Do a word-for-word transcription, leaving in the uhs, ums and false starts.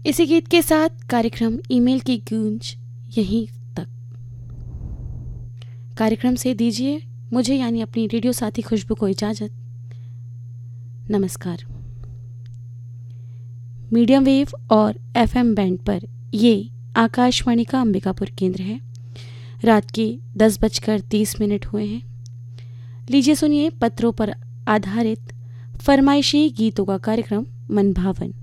इसी गीत के साथ कार्यक्रम ईमेल की गूंज यहीं तक। कार्यक्रम से दीजिए मुझे यानी अपनी रेडियो साथी खुशबू को इजाज़त। नमस्कार। मीडियम वेव और एफएम बैंड पर ये आकाशवाणी का अंबिकापुर केंद्र है। रात के दस बजकर तीस मिनट हुए हैं। लीजिए सुनिए पत्रों पर आधारित फरमाइशी गीतों का कार्यक्रम मन भावन।